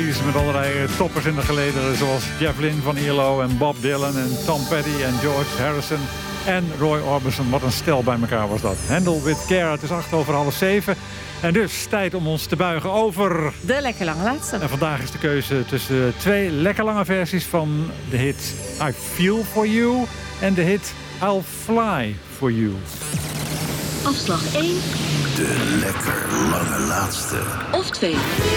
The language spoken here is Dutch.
Seas met allerlei toppers in de gelederen, zoals Jeff Lynne van ILO en Bob Dylan en Tom Petty en George Harrison en Roy Orbison. Wat een stel bij elkaar was dat. Handle with Care, het is 7:08. En dus tijd om ons te buigen over... de lekker lange laatste. En vandaag is de keuze tussen 2 lekker lange versies van de hit I Feel For You en de hit I'll Fly For You. Afslag 1. De lekker lange laatste. Of 2.